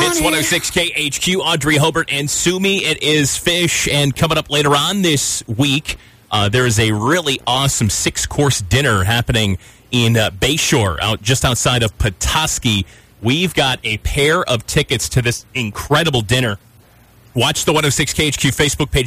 It's 106 KHQ, Audrey Hobart and Sumi. It is Fish, and coming up later on this week, there is a really awesome 6-course dinner happening in Bayshore, just outside of Petoskey. We've got a pair of tickets to this incredible dinner. Watch the 106 KHQ Facebook page.